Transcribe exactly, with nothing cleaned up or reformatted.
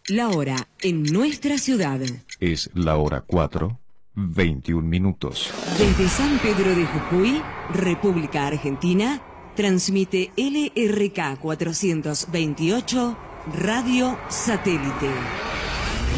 La hora en nuestra ciudad. Es la hora cuatro, veintiún minutos. Desde San Pedro de Jujuy, República Argentina, transmite L R K cuatrocientos veintiocho Radio Satélite.